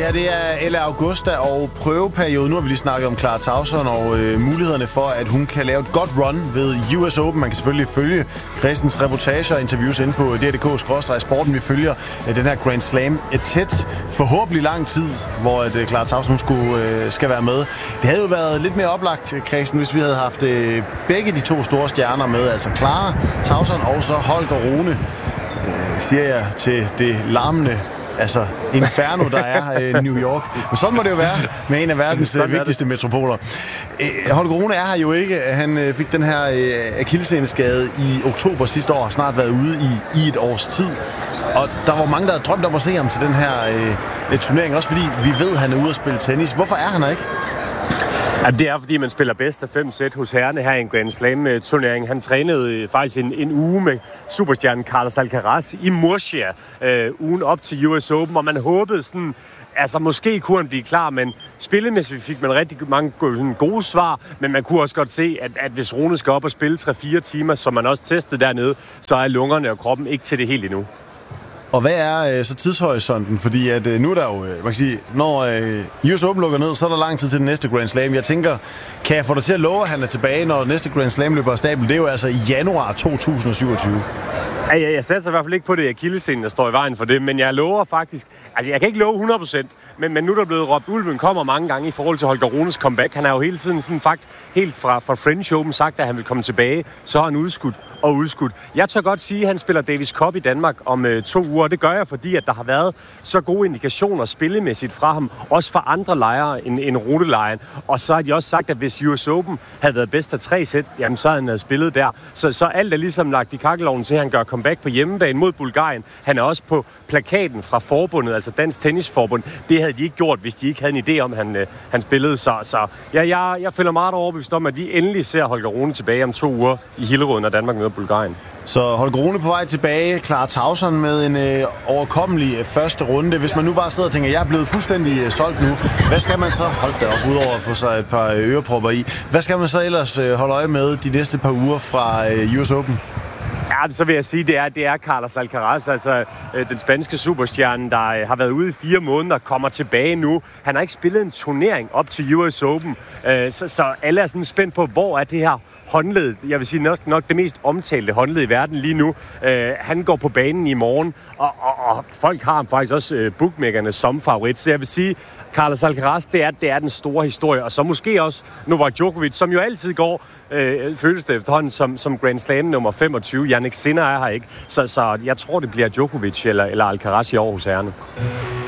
Det her, det er Ella Augusta og prøveperiode. Nu har vi lige snakket om Clara Tauson og mulighederne for, at hun kan lave et godt run ved US Open. Man kan selvfølgelig følge Christens reportager og interviews inde på drdk/sporten. Vi følger den her Grand Slam tæt, forhåbentlig lang tid, hvor Clara Tauson skal være med. Det havde jo været lidt mere oplagt, Christen, hvis vi havde haft begge de to store stjerner med. Altså Clara Tauson og så Holger Rune, siger jeg til det larmende inferno, der er New York. Men sådan må det jo være med en af verdens vigtigste metropoler. Holger Rune er her jo ikke. Han fik den her akillesseneskade i oktober sidste år, snart været ude i et års tid. Og der var mange, der havde drømt om at se ham til den her turnering, også fordi vi ved, at han er ude at spille tennis. Hvorfor er han her ikke? Jamen, det er, fordi man spiller bedst af 5 sæt hos herrene her i en Grand Slam-turnering. Han trænede faktisk en uge med superstjernen Carlos Alcaraz i Murcia ugen op til US Open, og man håbede sådan, måske kunne han blive klar, men spillemæssigt fik man rigtig mange gode svar, men man kunne også godt se, at hvis Rune skal op og spille 3-4 timer, som man også testede dernede, så er lungerne og kroppen ikke til det helt endnu. Og hvad er så tidshorisonten? Fordi at nu er der jo, man kan sige, når US Open lukker ned, så er der lang tid til den næste Grand Slam. Jeg tænker, kan jeg få dig til at love, at han er tilbage, når næste Grand Slam løber af stablen? Det er jo altså i januar 2027. Jeg satser i hvert fald ikke på det akillessenen, der står i vejen for det, men jeg lover faktisk, jeg kan ikke love 100%, men nu er der blevet råbt, ulven kommer mange gange i forhold til Holger Runes comeback. Han har jo hele tiden sådan faktisk helt fra French Open sagt, at han vil komme tilbage, så er han udskudt. Jeg tør godt sige, at han spiller Davis Cup i Danmark om 2 uger, og det gør jeg, fordi at der har været så gode indikationer spillemæssigt fra ham, også fra andre lejre end Rune-lejren. Og så har de også sagt, at hvis US Open havde været bedst af 3 sæt, jamen så havde han spillet der. Så alt er ligesom lagt i kakkelovnen til, at han gør comeback på hjemmebane mod Bulgarien. Han er også på plakaten fra forbundet, altså Dansk Tennisforbund. Det havde de ikke gjort, hvis de ikke havde en idé om, han spillede. Så jeg føler meget overbevist om, at vi endelig ser Holger Rune tilbage om 2 uger i Hillerød, når Danmark møder Bulgarien. Så Holger Rune på vej tilbage, Clara Tauson med en overkommelig første runde. Hvis man nu bare sidder og tænker, jeg er blevet fuldstændig solgt nu, hvad skal man så, hold da op, udover at få sig et par ørepropper i, hvad skal man så ellers holde øje med de næste par uger fra US Open? Ja, så vil jeg sige, det er Carlos Alcaraz, altså den spanske superstjerne, der har været ude i 4 måneder, kommer tilbage nu. Han har ikke spillet en turnering op til US Open, så alle er sådan spændt på, hvor er det her håndled, jeg vil sige nok det mest omtalte håndled i verden lige nu. Han går på banen i morgen, og folk har ham faktisk også bookmakerne som favorit, så jeg vil sige, Carlos Alcaraz, det er den store historie, og så måske også Novak Djokovic, som jo altid går, føles det efterhånden som Grand Slam nummer 25. Jannik Sinner er her ikke, så jeg tror, det bliver Djokovic eller Alcaraz i år hos herrerne.